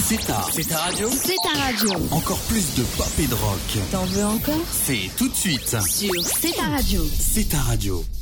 C'est ta radio. C'est ta radio. Encore plus de pop et de rock. T'en veux encore? C'est tout de suite Sur C'est ta radio. C'est ta radio.